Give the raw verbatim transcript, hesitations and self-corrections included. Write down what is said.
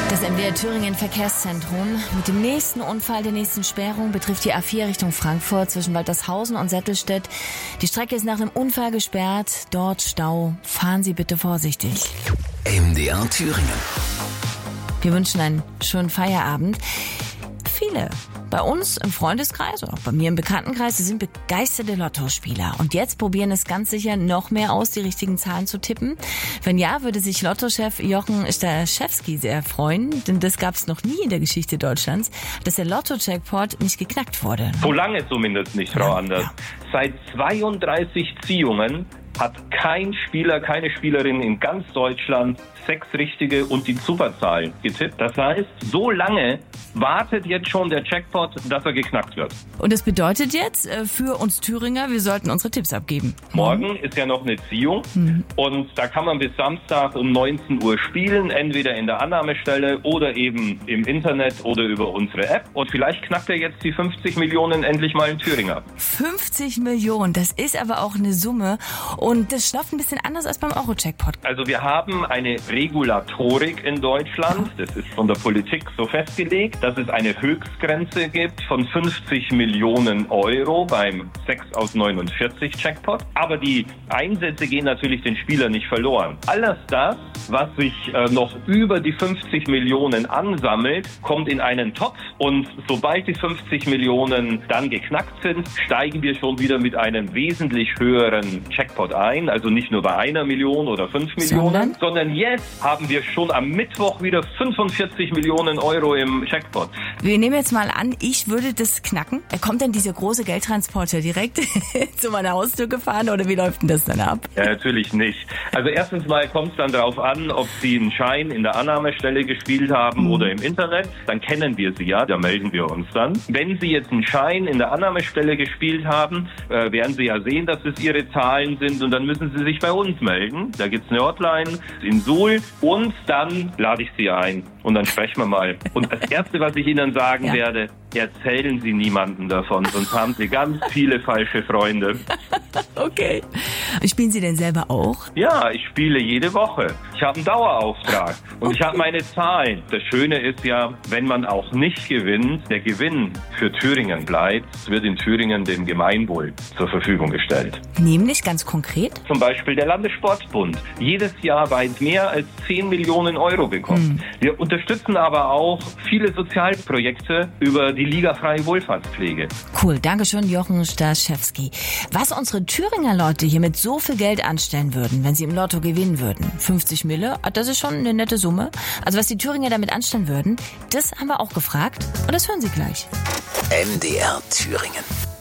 Das M D R Thüringen Verkehrszentrum. Mit dem nächsten Unfall, der nächsten Sperrung betrifft die A vier Richtung Frankfurt zwischen Waltershausen und Sättelstedt. Die Strecke ist nach dem Unfall gesperrt. Dort Stau. Fahren Sie bitte vorsichtig. M D R Thüringen. Wir wünschen einen schönen Feierabend. Viele bei uns im Freundeskreis oder auch bei mir im Bekanntenkreis, sie sind begeisterte Lottospieler. Und jetzt probieren es ganz sicher noch mehr aus, die richtigen Zahlen zu tippen. Wenn ja, würde sich Lottochef Jochen Staszewski sehr freuen, denn das gab es noch nie in der Geschichte Deutschlands, dass der Lotto-Jackpot nicht geknackt wurde. So lange zumindest nicht, Frau Ja, Anders. ja. Seit zweiunddreißig Ziehungen hat kein Spieler, keine Spielerin in ganz Deutschland sechs richtige und die Superzahlen getippt. Das heißt, so lange wartet jetzt schon der Jackpot, dass er geknackt wird. Und das bedeutet jetzt äh, für uns Thüringer, wir sollten unsere Tipps abgeben. Morgen ist ja noch eine Ziehung Mhm. und da kann man bis Samstag um neunzehn Uhr spielen, entweder in der Annahmestelle oder eben im Internet oder über unsere App. Und vielleicht knackt er jetzt die fünfzig Millionen endlich mal in Thüringen ab. fünfzig Millionen, das ist aber auch eine Summe. Und das läuft ein bisschen anders als beim Euro-Jackpot. Also wir haben eine Regulatorik in Deutschland, das ist von der Politik so festgelegt, dass es eine Höchstgrenze gibt von fünfzig Millionen Euro beim sechs aus neunundvierzig Jackpot. Aber die Einsätze gehen natürlich den Spielern nicht verloren. Alles das, was sich äh, noch über die fünfzig Millionen ansammelt, kommt in einen Topf und sobald die fünfzig Millionen dann geknackt sind, steigen wir schon wieder mit einem wesentlich höheren Jackpot ein. Also nicht nur bei einer Million oder fünf Millionen, Sondern? sondern jetzt haben wir schon am Mittwoch wieder fünfundvierzig Millionen Euro im Jackpot. Wir nehmen jetzt mal an, ich würde das knacken. Kommt denn dieser große Geldtransporter direkt zu meiner Haustür gefahren oder wie läuft denn das dann ab? Ja, natürlich nicht. Also erstens mal kommt es dann darauf an, ob Sie einen Schein in der Annahmestelle gespielt haben Mhm. oder im Internet. Dann kennen wir Sie ja, da melden wir uns dann. Wenn Sie jetzt einen Schein in der Annahmestelle gespielt haben, äh, werden Sie ja sehen, dass es Ihre Zahlen sind und dann müssen Sie sich bei uns melden. Da gibt's eine Hotline in Suhl und dann lade ich Sie ein und dann sprechen wir mal. Und das Erste, was ich Ihnen sagen Ja. werde, erzählen Sie niemandem davon, sonst haben Sie ganz viele falsche Freunde. Okay. Spielen Sie denn selber auch? Ja, ich spiele jede Woche. Ich habe einen Dauerauftrag und ich habe meine Zahlen. Das Schöne ist ja, wenn man auch nicht gewinnt, der Gewinn für Thüringen bleibt, wird in Thüringen dem Gemeinwohl zur Verfügung gestellt. Nämlich ganz konkret? Zum Beispiel der Landessportbund jedes Jahr weit mehr als zehn Millionen Euro bekommt. Wir unterstützen aber auch viele Sozialprojekte über die Liga Freie Wohlfahrtspflege. Cool, Dankeschön, Jochen Staszewski. Was unsere Thüringer Leute hier mit so viel Geld anstellen würden, wenn sie im Lotto gewinnen würden, fünfzig Mille, das ist schon eine nette Summe. Also was die Thüringer damit anstellen würden, das haben wir auch gefragt und das hören Sie gleich. M D R Thüringen.